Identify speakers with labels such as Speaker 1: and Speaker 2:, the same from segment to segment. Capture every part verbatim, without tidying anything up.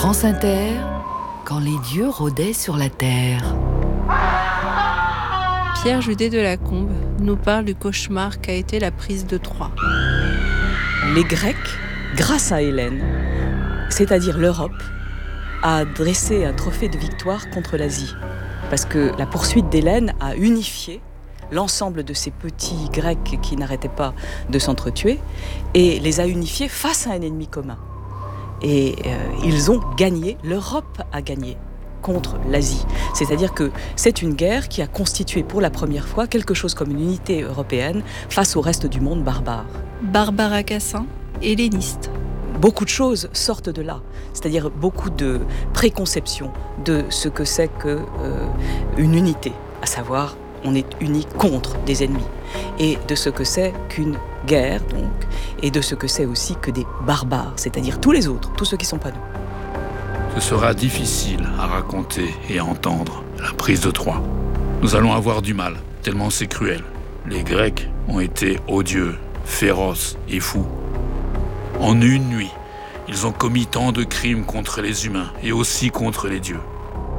Speaker 1: France Inter, quand les dieux rôdaient sur la terre.
Speaker 2: Pierre Judet de Lacombe nous parle du cauchemar qu'a été la prise de Troie.
Speaker 3: Les Grecs, grâce à Hélène, c'est-à-dire l'Europe, a dressé un trophée de victoire contre l'Asie. Parce que la poursuite d'Hélène a unifié l'ensemble de ces petits Grecs qui n'arrêtaient pas de s'entretuer et les a unifiés face à un ennemi commun. Et euh, ils ont gagné, l'Europe a gagné contre l'Asie. C'est-à-dire que c'est une guerre qui a constitué pour la première fois quelque chose comme une unité européenne face au reste du monde barbare.
Speaker 2: Barbara Cassin, helléniste.
Speaker 3: Beaucoup de choses sortent de là, c'est-à-dire beaucoup de préconceptions de ce que c'est qu'une euh, unité, à savoir on est unis contre des ennemis, et de ce que c'est qu'une guerre, donc, et de ce que c'est aussi que des barbares, c'est-à-dire tous les autres, tous ceux qui ne sont pas nous.
Speaker 4: Ce sera difficile à raconter et à entendre, la prise de Troie. Nous allons avoir du mal, tellement c'est cruel. Les Grecs ont été odieux, féroces et fous. En une nuit, ils ont commis tant de crimes contre les humains et aussi contre les dieux.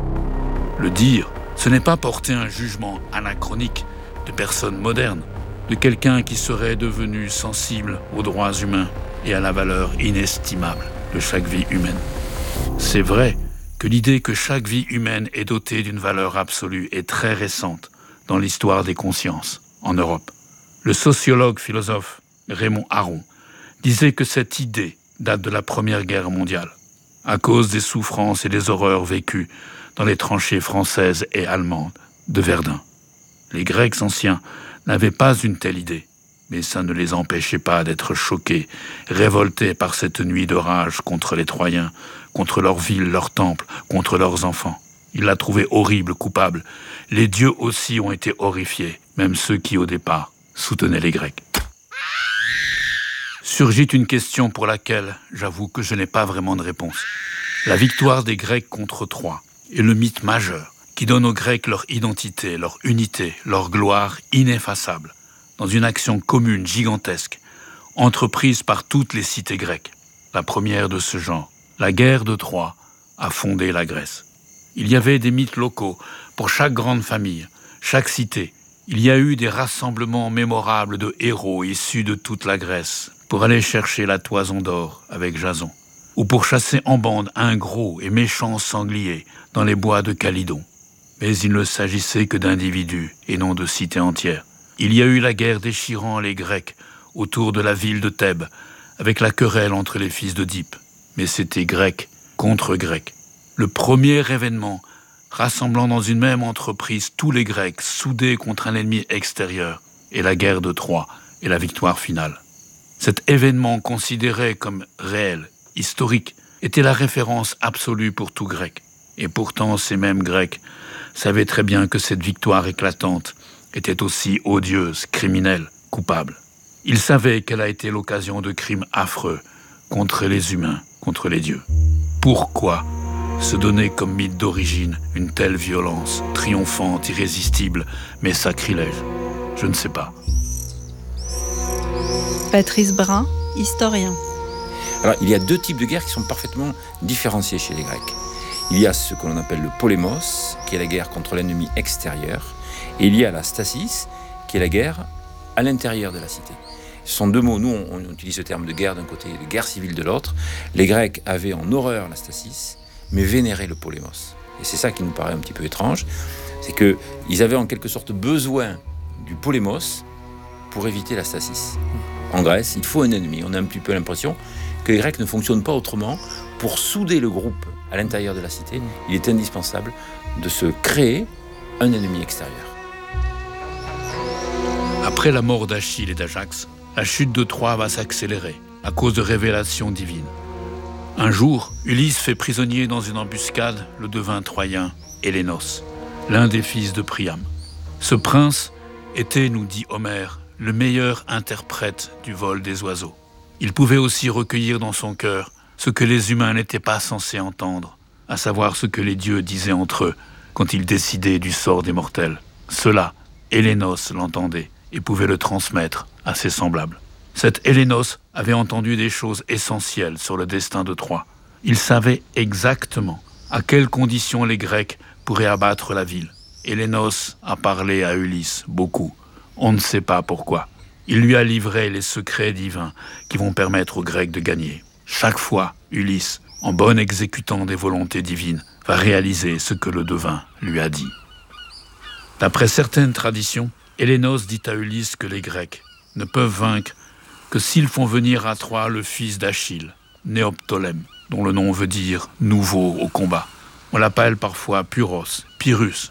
Speaker 4: Le dire, ce n'est pas porter un jugement anachronique de personnes modernes, de quelqu'un qui serait devenu sensible aux droits humains et à la valeur inestimable de chaque vie humaine. C'est vrai que l'idée que chaque vie humaine est dotée d'une valeur absolue est très récente dans l'histoire des consciences en Europe. Le sociologue philosophe Raymond Aron disait que cette idée date de la Première Guerre mondiale, à cause des souffrances et des horreurs vécues dans les tranchées françaises et allemandes de Verdun. Les Grecs anciens n'avaient pas une telle idée, mais ça ne les empêchait pas d'être choqués, révoltés par cette nuit de rage contre les Troyens, contre leurs villes, leurs temples, contre leurs enfants. Ils la trouvaient horrible, coupable. Les dieux aussi ont été horrifiés, même ceux qui, au départ, soutenaient les Grecs. Surgit une question pour laquelle j'avoue que je n'ai pas vraiment de réponse. La victoire des Grecs contre Troie est le mythe majeur qui donne aux Grecs leur identité, leur unité, leur gloire ineffaçable, dans une action commune gigantesque, entreprise par toutes les cités grecques. La première de ce genre, la guerre de Troie, a fondé la Grèce. Il y avait des mythes locaux pour chaque grande famille, chaque cité. Il y a eu des rassemblements mémorables de héros issus de toute la Grèce pour aller chercher la toison d'or avec Jason, ou pour chasser en bande un gros et méchant sanglier dans les bois de Calydon. Mais il ne s'agissait que d'individus et non de cités entières. Il y a eu la guerre déchirant les Grecs autour de la ville de Thèbes, avec la querelle entre les fils d'Oedipe. Mais c'était Grec contre Grec. Le premier événement rassemblant dans une même entreprise tous les Grecs soudés contre un ennemi extérieur est la guerre de Troie et la victoire finale. Cet événement considéré comme réel, historique, était la référence absolue pour tout Grec. Et pourtant, ces mêmes Grecs savaient très bien que cette victoire éclatante était aussi odieuse, criminelle, coupable. Ils savaient qu'elle a été l'occasion de crimes affreux contre les humains, contre les dieux. Pourquoi se donner comme mythe d'origine une telle violence, triomphante, irrésistible, mais sacrilège? Je ne sais pas.
Speaker 2: Patrice Brun, historien.
Speaker 5: Alors, il y a deux types de guerres qui sont parfaitement différenciés chez les Grecs. Il y a ce que l'on appelle le polémos, qui est la guerre contre l'ennemi extérieur, et il y a la stasis, qui est la guerre à l'intérieur de la cité. Ce sont deux mots, nous on, on utilise ce terme de guerre d'un côté et de guerre civile de l'autre. Les Grecs avaient en horreur la stasis, mais vénéraient le polémos. Et c'est ça qui nous paraît un petit peu étrange, c'est qu'ils avaient en quelque sorte besoin du polémos pour éviter la stasis. En Grèce, il faut un ennemi. On a un petit peu l'impression que les Grecs ne fonctionnent pas autrement. Pour souder le groupe à l'intérieur de la cité, il est indispensable de se créer un ennemi extérieur.
Speaker 4: Après la mort d'Achille et d'Ajax, la chute de Troie va s'accélérer à cause de révélations divines. Un jour, Ulysse fait prisonnier dans une embuscade le devin troyen Hélénos, l'un des fils de Priam. Ce prince était, nous dit Homère, le meilleur interprète du vol des oiseaux. Il pouvait aussi recueillir dans son cœur ce que les humains n'étaient pas censés entendre, à savoir ce que les dieux disaient entre eux quand ils décidaient du sort des mortels. Cela, Hélénos l'entendait et pouvait le transmettre à ses semblables. Cet Hélénos avait entendu des choses essentielles sur le destin de Troie. Il savait exactement à quelles conditions les Grecs pourraient abattre la ville. Hélénos a parlé à Ulysse beaucoup. On ne sait pas pourquoi. Il lui a livré les secrets divins qui vont permettre aux Grecs de gagner. Chaque fois, Ulysse, en bon exécutant des volontés divines, va réaliser ce que le devin lui a dit. D'après certaines traditions, Hélénos dit à Ulysse que les Grecs ne peuvent vaincre que s'ils font venir à Troie le fils d'Achille, Néoptolème, dont le nom veut dire « nouveau au combat ». On l'appelle parfois Pyrrhos, Pyrrhus